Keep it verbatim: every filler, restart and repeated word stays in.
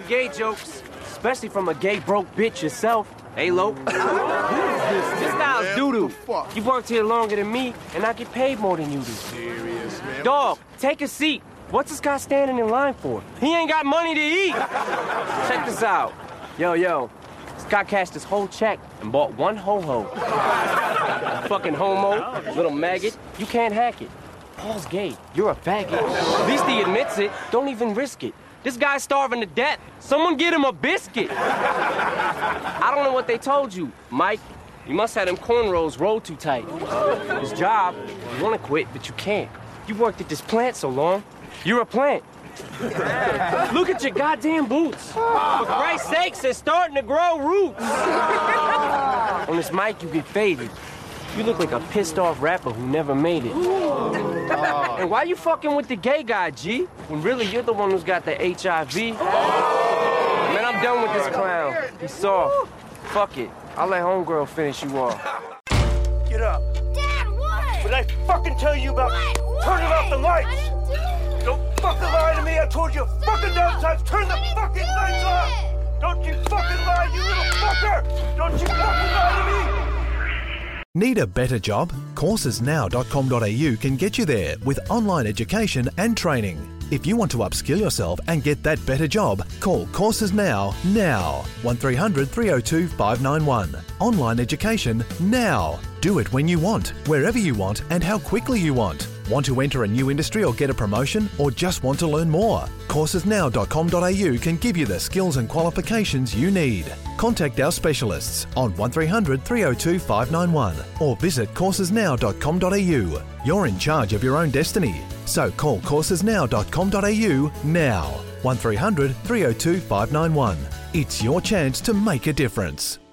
gay jokes, especially from a gay broke bitch yourself. Hey, Lo. Who is this? This guy's doo-doo. You worked here longer than me, and I get paid more than you do. Serious, man. Dog, take a seat. What's this guy standing in line for? He ain't got money to eat. Check this out. Yo, yo. This guy cashed his whole check and bought one ho-ho. Fucking homo, little maggot. You can't hack it. Paul's gay. You're a faggot. At least he admits it. Don't even risk it. This guy's starving to death. Someone get him a biscuit. I don't know what they told you, Mike. You must have them cornrows rolled too tight. His job, you want to quit, but you can't. You worked at this plant so long. You're a plant. Look at your goddamn boots. For Christ's sakes, they're starting to grow roots. On this mic, you get faded. You look like a pissed-off rapper who never made it. And why you fucking with the gay guy, G? When really you're the one who's got the H I V? Man, I'm done with this clown. He's soft. Fuck it. I'll let homegirl finish you off. Get up. Dad, what? What did I fucking tell you about What? What? turning off the lights? I didn't do it. Don't fucking lie to me. I told you a fucking dozen times. Turn the fucking lights off. Don't you fucking lie, you little fucker. Don't you fucking lie to me. Need a better job? courses now dot com dot a u can get you there with online education and training. If you want to upskill yourself and get that better job, call Courses Now, now. one three hundred, three oh two, five nine one. Online education now. Do it when you want, wherever you want and how quickly you want. Want to enter a new industry or get a promotion, or just want to learn more? courses now dot com dot a u can give you the skills and qualifications you need. Contact our specialists on one three hundred, three oh two, five nine one or visit courses now dot com dot a u. You're in charge of your own destiny, so call courses now dot com dot a u now. one three hundred, three oh two, five nine one. It's your chance to make a difference.